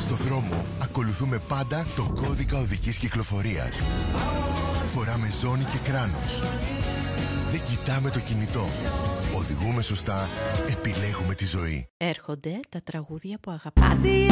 Στο δρόμο ακολουθούμε πάντα το κώδικα οδικής κυκλοφορίας. Φοράμε ζώνη και κράνος. Δεν κοιτάμε το κινητό. Οδηγούμε σωστά, επιλέγουμε τη ζωή. Έρχονται τα τραγούδια που αγαπάτε.